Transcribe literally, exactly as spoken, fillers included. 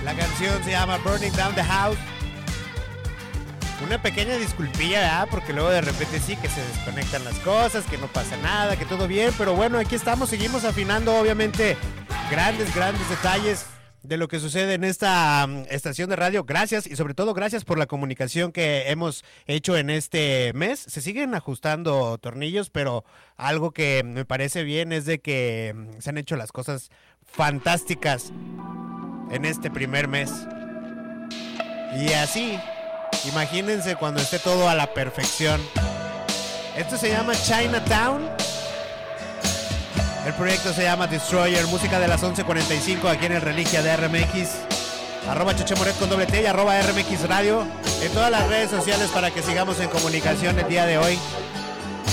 La canción se llama Burning Down the House. Una pequeña disculpilla, ¿verdad? Porque luego de repente sí que se desconectan las cosas, que no pasa nada, que todo bien. Pero bueno, aquí estamos, seguimos afinando obviamente grandes, grandes detalles de lo que sucede en esta um, estación de radio. Gracias y sobre todo gracias por la comunicación que hemos hecho en este mes. Se siguen ajustando tornillos, pero algo que me parece bien es de que um, se han hecho las cosas fantásticas en este primer mes. Y así, imagínense cuando esté todo a la perfección. Esto se llama Chinatown. El proyecto se llama Destroyer, música de las once cuarenta y cinco aquí en el Reliquia de R M X. Arroba Chechemoret con doble T y arroba R M X Radio. En todas las redes sociales para que sigamos en comunicación el día de hoy.